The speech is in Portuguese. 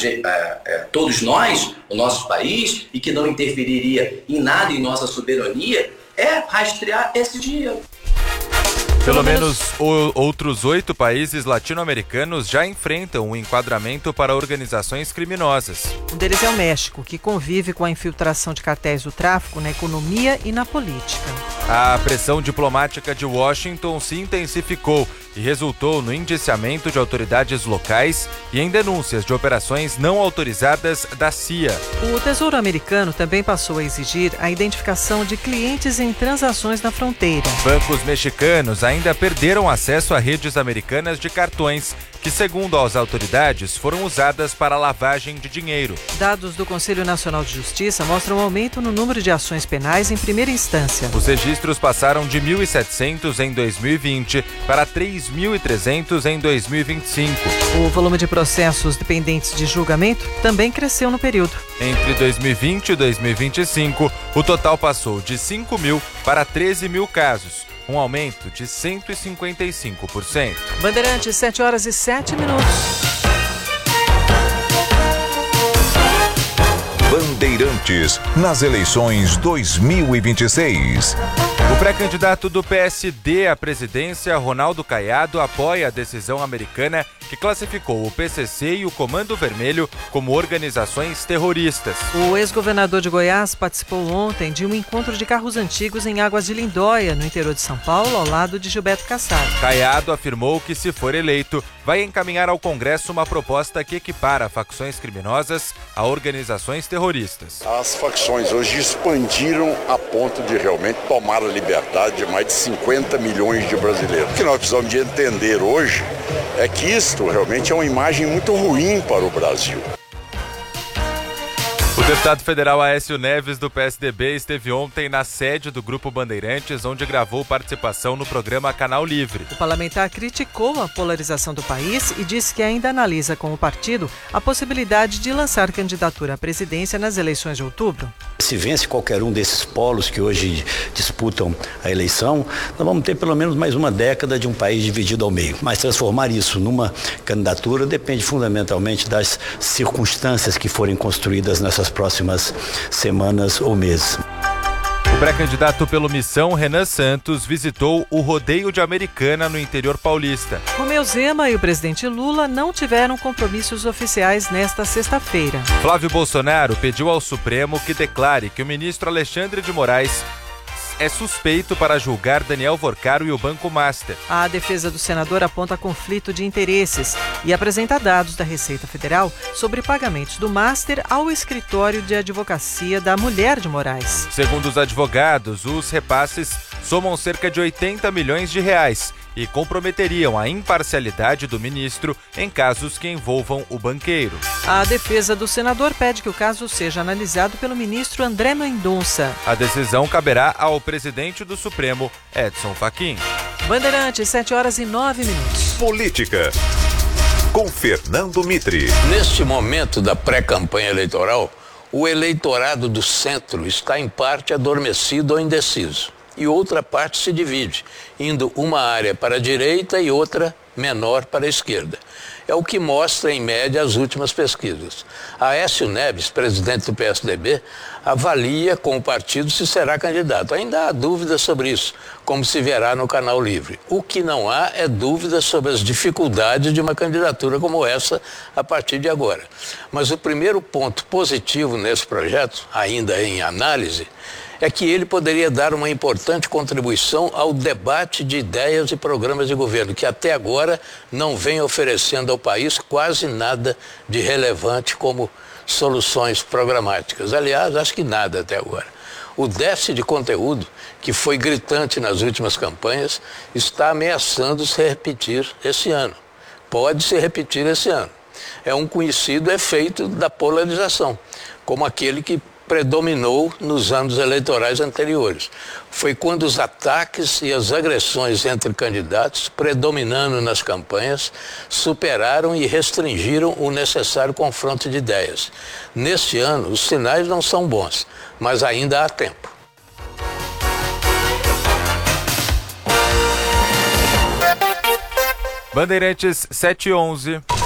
todos nós, o nosso país, e que não interferiria em nada em nossa soberania, é rastrear esse dinheiro. Pelo menos outros 8 países latino-americanos já enfrentam um enquadramento para organizações criminosas. Um deles é o México, que convive com a infiltração de cartéis do tráfico na economia e na política. A pressão diplomática de Washington se intensificou e resultou no indiciamento de autoridades locais e em denúncias de operações não autorizadas da CIA. O Tesouro Americano também passou a exigir a identificação de clientes em transações na fronteira. Bancos mexicanos ainda perderam acesso a redes americanas de cartões, que, segundo as autoridades, foram usadas para lavagem de dinheiro. Dados do Conselho Nacional de Justiça mostram um aumento no número de ações penais em primeira instância. Os registros passaram de 1.700 em 2020 para 3.300 em 2025. O volume de processos dependentes de julgamento também cresceu no período. Entre 2020 e 2025, o total passou de 5.000 para 13.000 casos, um aumento de 155%. Bandeirantes, 7h07. Bandeirantes, nas eleições 2026. O pré-candidato do PSD à presidência, Ronaldo Caiado, apoia a decisão americana que classificou o PCC e o Comando Vermelho como organizações terroristas. O ex-governador de Goiás participou ontem de um encontro de carros antigos em Águas de Lindóia, no interior de São Paulo, ao lado de Gilberto Kassab. Caiado afirmou que, se for eleito, vai encaminhar ao Congresso uma proposta que equipara facções criminosas a organizações terroristas. As facções hoje expandiram a ponto de realmente tomar a liberdade de mais de 50 milhões de brasileiros. O que nós precisamos de entender hoje é que isto realmente é uma imagem muito ruim para o Brasil. O deputado federal Aécio Neves, do PSDB, esteve ontem na sede do Grupo Bandeirantes, onde gravou participação no programa Canal Livre. O parlamentar criticou a polarização do país e disse que ainda analisa com o partido a possibilidade de lançar candidatura à presidência nas eleições de outubro. Se vence qualquer um desses polos que hoje disputam a eleição, nós vamos ter pelo menos mais uma década de um país dividido ao meio. Mas transformar isso numa candidatura depende fundamentalmente das circunstâncias que forem construídas nessas próximas semanas ou meses. O pré-candidato pelo Missão, Renan Santos, visitou o rodeio de Americana, no interior paulista. Romeu Zema e o presidente Lula não tiveram compromissos oficiais nesta sexta-feira. Flávio Bolsonaro pediu ao Supremo que declare que o ministro Alexandre de Moraes é suspeito para julgar Daniel Vorcaro e o Banco Master. A defesa do senador aponta conflito de interesses e apresenta dados da Receita Federal sobre pagamentos do Master ao escritório de advocacia da mulher de Moraes. Segundo os advogados, os repasses somam cerca de 80 milhões de reais e comprometeriam a imparcialidade do ministro em casos que envolvam o banqueiro. A defesa do senador pede que o caso seja analisado pelo ministro André Mendonça. A decisão caberá ao presidente do Supremo, Edson Fachin. Bandeirantes, 7h09. Política, com Fernando Mitre. Neste momento da pré-campanha eleitoral, o eleitorado do centro está em parte adormecido ou indeciso. E outra parte se divide, indo uma área para a direita e outra menor para a esquerda. É o que mostra, em média, as últimas pesquisas. Aécio Neves, presidente do PSDB, avalia com o partido se será candidato. Ainda há dúvidas sobre isso, como se verá no Canal Livre. O que não há é dúvida sobre as dificuldades de uma candidatura como essa a partir de agora. Mas o primeiro ponto positivo nesse projeto, ainda em análise, é que ele poderia dar uma importante contribuição ao debate de ideias e programas de governo, que até agora não vem oferecendo ao país quase nada de relevante como soluções programáticas. Aliás, acho que nada até agora. O déficit de conteúdo, que foi gritante nas últimas campanhas, está ameaçando se repetir esse ano. Pode se repetir esse ano. É um conhecido efeito da polarização, como aquele que predominou nos anos eleitorais anteriores. Foi quando os ataques e as agressões entre candidatos, predominando nas campanhas, superaram e restringiram o necessário confronto de ideias. Neste ano, os sinais não são bons, mas ainda há tempo. Bandeirantes, 7h11.